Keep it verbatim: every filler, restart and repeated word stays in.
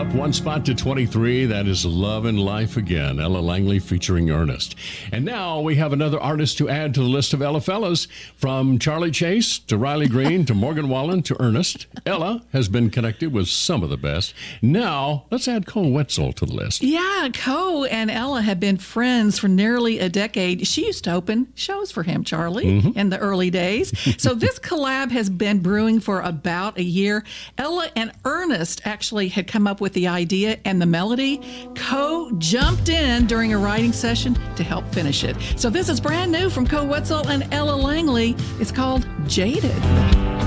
up one spot to twenty-three. That is Love and Life Again, Ella Langley featuring Ernest. And now we have another artist to add to the list of Ella fellas. From Charlie Chase to Riley Green to Morgan Wallen to Ernest, Ella has been connected with some of the best. Now, let's add Cole Wetzel to the list. Yeah, Cole and Ella have been friends for nearly a decade. She used to open shows for him, Charlie, mm-hmm. in the early days. So this collab has been brewing for about a year. Ella and Ernest actually had come up with the idea and the melody. Cole jumped in during a writing session to help finish it. So this is brand new from Cole Wetzel and Ella Langley. It's called Jaded.